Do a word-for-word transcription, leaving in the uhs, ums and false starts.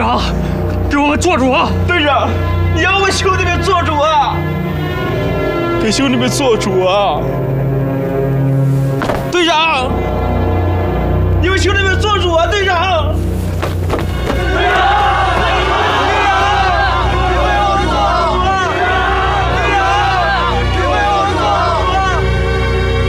长，给我们做主啊！ 队长，你要为兄弟们做主啊！给兄弟们做主啊！队长。